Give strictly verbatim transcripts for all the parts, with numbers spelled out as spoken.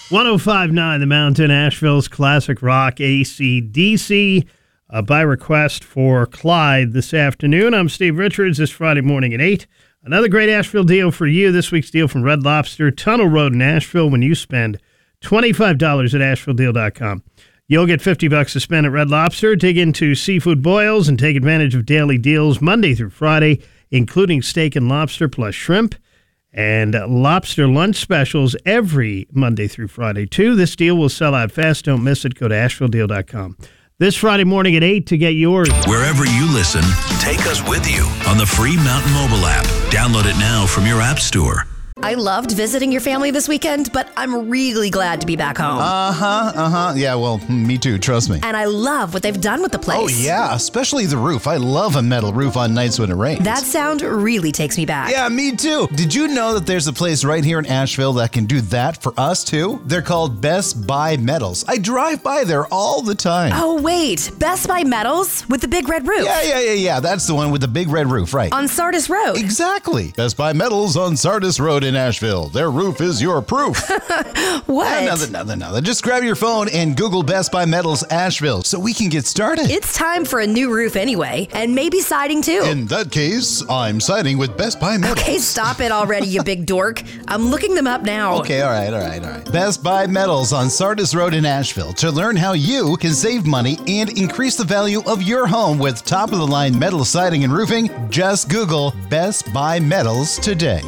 one oh five point nine The Mountain, Asheville's classic rock, A C D C. Uh, by request for Clyde this afternoon. I'm Steve Richards. This Friday morning at eight. Another great Asheville deal for you. This week's deal from Red Lobster, Tunnel Road in Asheville. When you spend twenty-five dollars at asheville deal dot com, you'll get fifty bucks to spend at Red Lobster. Dig into seafood boils and take advantage of daily deals Monday through Friday, including steak and lobster plus shrimp. And lobster lunch specials every Monday through Friday, too. This deal will sell out fast. Don't miss it. Go to asheville deal dot com. This Friday morning at eight to get yours. Wherever you listen, take us with you on the free Mountain Mobile app. Download it now from your app store. I loved visiting your family this weekend, but I'm really glad to be back home. Uh-huh, uh-huh. Yeah, well, me too, trust me. And I love what they've done with the place. Oh, yeah, especially the roof. I love a metal roof on nights when it rains. That sound really takes me back. Yeah, me too. Did you know that there's a place right here in Asheville that can do that for us, too? They're called Best Buy Metals. I drive by there all the time. Oh, wait. Best Buy Metals with the big red roof? Yeah, yeah, yeah, yeah. That's the one with the big red roof, right. On Sardis Road? Exactly. Best Buy Metals on Sardis Road in Asheville. Their roof is your proof. What? Nothing, nothing, nothing. Just grab your phone and Google Best Buy Metals Asheville so we can get started. It's time for a new roof anyway, and maybe siding too. In that case, I'm siding with Best Buy Metals. Okay, stop it already, you big dork. I'm looking them up now. Okay, all right, all right, all right. Best Buy Metals on Sardis Road in Asheville. To learn how you can save money and increase the value of your home with top-of-the-line metal siding and roofing, just Google Best Buy Metals today.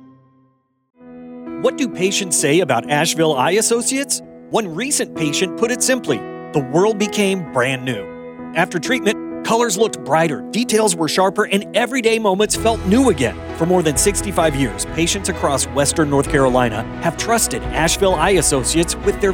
What do patients say about Asheville Eye Associates? One recent patient put it simply, the world became brand new. After treatment, colors looked brighter, details were sharper, and everyday moments felt new again. For more than sixty-five years, patients across Western North Carolina have trusted Asheville Eye Associates with their